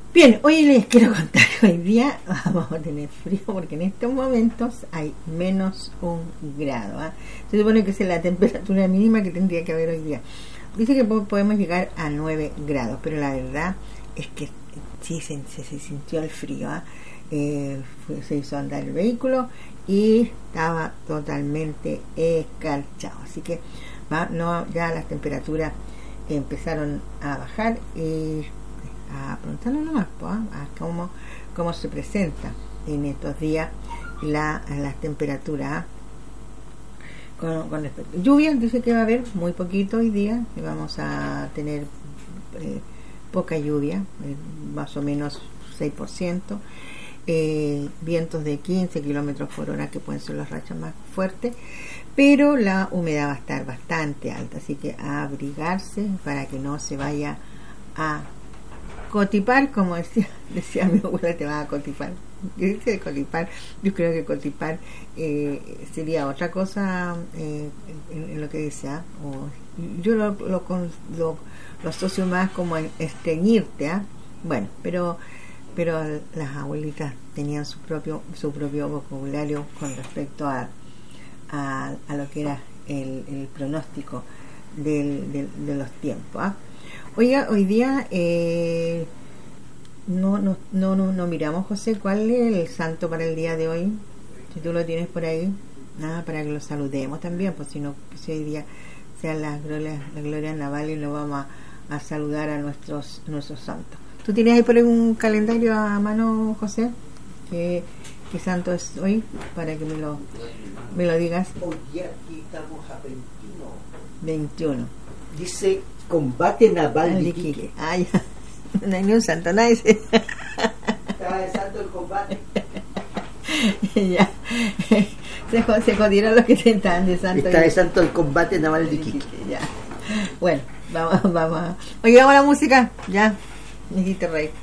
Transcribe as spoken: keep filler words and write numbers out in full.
Bien, hoy les quiero contar que hoy día vamos a tener frío porque en estos momentos hay menos un grado. ¿eh? Se supone que es la temperatura mínima que tendría que haber hoy día. Dice que podemos llegar a nueve grados, pero la verdad es que sí se, se, se sintió el frío. ¿eh? Eh, fue, se hizo andar el vehículo y estaba totalmente escarchado. Así que va, no, ya las temperaturas empezaron a bajar y a preguntarle nomás pues, a cómo, cómo se presenta en estos días la, las temperaturas con, con respecto. Lluvia, dice que va a haber muy poquito hoy día, que vamos a tener eh, poca lluvia, eh, más o menos seis por ciento, eh, vientos de quince kilómetros por hora, que pueden ser los rachas más fuertes, pero la humedad va a estar bastante alta, así que a abrigarse para que no se vaya a cotipar, como decía, decía mi abuela, te vas a cotipar. ¿Qué dice cotipar? Yo creo que cotipar eh, sería otra cosa eh, en, en lo que decía. O, yo lo, lo, lo, lo asocio más como en estreñirte. ¿eh? Bueno, pero pero las abuelitas tenían su propio su propio vocabulario con respecto a, a, a lo que era el, el pronóstico del, del, de los tiempos. ¿eh? Oiga, hoy día eh, no, no, no, no, no miramos, José, ¿cuál es el santo para el día de hoy? Si tú lo tienes por ahí, nada, para que lo saludemos también, pues si no, si hoy día sean las glorias, la gloria naval y lo vamos a, a saludar a nuestros, nuestros santos. ¿Tú tienes ahí por ahí un calendario a mano, José? ¿Qué, qué santo es hoy? Para que me lo, me lo digas. Hoy día aquí estamos a veintiuno. veintiuno. Dice combate naval de Iquique. Iquique. Ah, ya. No hay ni un santo, nadie se... Está de santo el combate. ya. Se, se jodieron los que estaban de santo. Está de santo el combate naval de Iquique. Ya. Bueno, vamos, vamos. Oye, vamos a la música. Ya. Me hiciste reír.